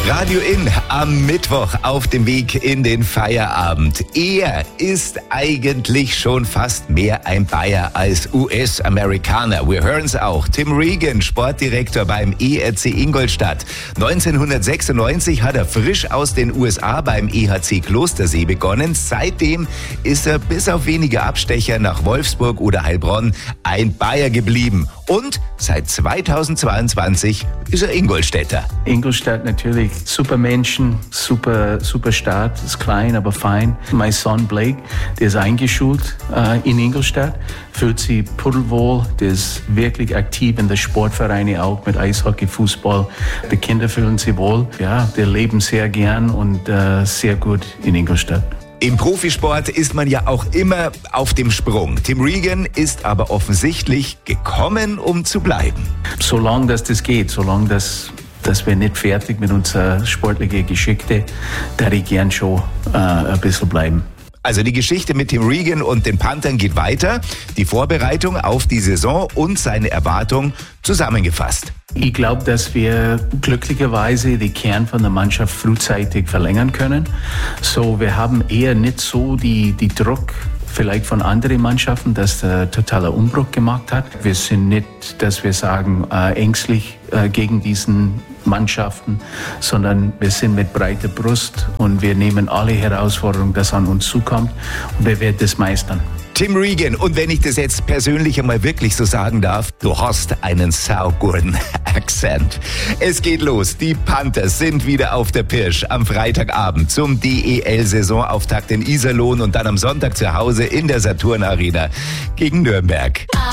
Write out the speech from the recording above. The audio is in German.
Radio In am Mittwoch auf dem Weg in den Feierabend. Er ist eigentlich schon fast mehr ein Bayer als US-Amerikaner. Wir hören es auch. Tim Regan, Sportdirektor beim ERC Ingolstadt. 1996 hat er frisch aus den USA beim EHC Klostersee begonnen. Seitdem ist er bis auf wenige Abstecher nach Wolfsburg oder Heilbronn ein Bayer geblieben. Und seit 2022 ist er Ingolstädter. Ingolstadt natürlich, super Menschen, super Stadt, ist klein, aber fein. Mein Sohn Blake, der ist eingeschult in Ingolstadt, fühlt sich pudelwohl, der ist wirklich aktiv in den Sportvereinen auch mit Eishockey, Fußball. Die Kinder fühlen sich wohl, ja, die leben sehr gern und sehr gut in Ingolstadt. Im Profisport ist man ja auch immer auf dem Sprung. Tim Regan ist aber offensichtlich gekommen, um zu bleiben. Solange das geht, solange dass wir nicht fertig mit unserer sportlichen Geschichte, da ich gern schon ein bisschen bleiben. Also die Geschichte mit Tim Regan und den Panthern geht weiter. Die Vorbereitung auf die Saison und seine Erwartung zusammengefasst. Ich glaube, dass wir glücklicherweise den Kern von der Mannschaft frühzeitig verlängern können. So, wir haben eher nicht so die Druck vielleicht von anderen Mannschaften, dass der totaler Umbruch gemacht hat. Wir sind nicht, dass wir sagen, ängstlich gegen diesen Mannschaften, sondern wir sind mit breiter Brust und wir nehmen alle Herausforderungen, das an uns zukommt, und wir werden das meistern. Tim Regan, und wenn ich das jetzt persönlich einmal wirklich so sagen darf, du hast einen sauguten Akzent. Es geht los. Die Panthers sind wieder auf der Pirsch am Freitagabend zum DEL-Saisonauftakt in Iserlohn und dann am Sonntag zu Hause in der Saturn Arena gegen Nürnberg.